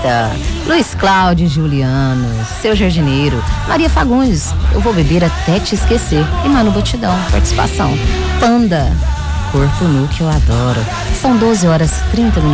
Rita, Luiz Cláudio Juliano, Seu Jardineiro, Maria Fagundes, Eu Vou Beber Até Te Esquecer, e Manu Batidão, participação. Panda, Corpo Nu, que eu adoro. São 12 horas 30 minutos.